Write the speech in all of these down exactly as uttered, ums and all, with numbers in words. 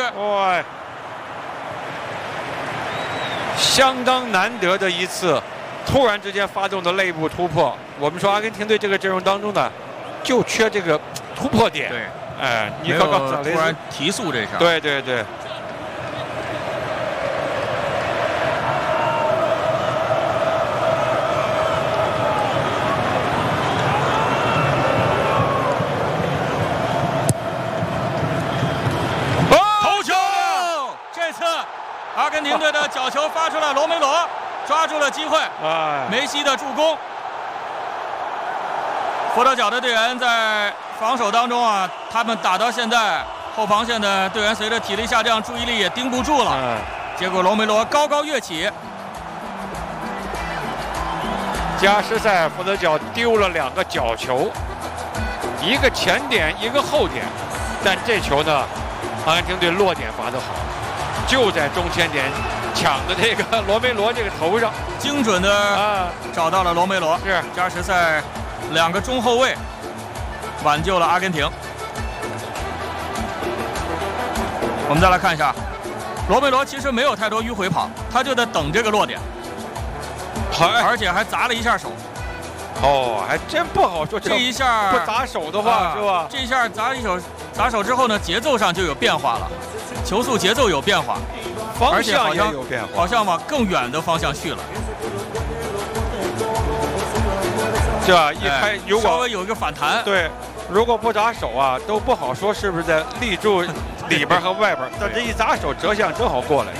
哇，相当难得的一次突然之间发动的内部突破。我们说阿根廷队这个阵容当中呢，就缺这个突破点。 对， 哎，尼克冈萨雷斯突然提速这场。 对对对。 阿根廷队的角球发出了，罗梅罗抓住了机会， 哎， 梅西的助攻。佛得角的队员在防守当中啊，他们打到现在，后防线的队员随着体力下降，注意力也盯不住了。 哎、 结果罗梅罗高高跃起。 加时赛佛得角丢了两个角球，一个前点，一个后点，但这球呢，阿根廷队落点罚得好。 就在中前点抢的这个罗梅罗这个头上， 精准的啊找到了罗梅罗。 是加时赛两个中后卫挽救了阿根廷。我们再来看一下，罗梅罗其实没有太多迂回跑，他就在等这个落点，而且还砸了一下手。 哦，还真不好说。 这一下不砸手的话、啊、是吧？ 这一下砸一手，砸手之后呢，节奏上就有变化了。 球速节奏有变化， 方向也有变化， 好像往更远的方向去了。 是吧？一开、哎、如果稍微有一个反弹， 对，如果不砸手啊，都不好说是不是在立住里边和外边。但这一砸手，折向正好过来。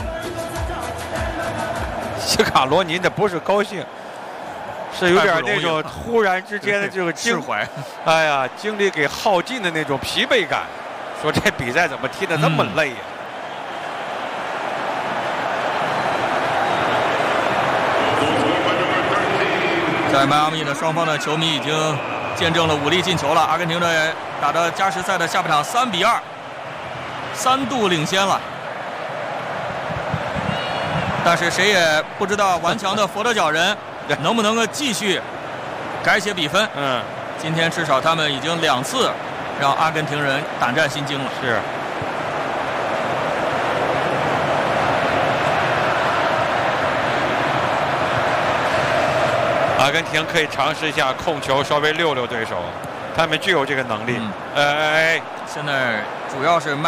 斯卡罗尼的不是高兴，是有点那种突然之间的这个释怀。 哎呀，精力给耗尽的那种疲惫感。 说这比赛怎么踢得那么累呀、啊？ 嗯、在迈阿密的双方的球迷已经见证了武力进球了。阿根廷队打到加时赛的下半场三比二，三度领先了。但是谁也不知道顽强的佛得角人能不能够继续改写比分。 嗯， 今天至少他们已经两次。 让阿根廷人胆战心惊了。 是。阿根廷可以尝试一下控球，稍微溜溜对手，他们具有这个能力。 嗯、 哎， 现在主要是。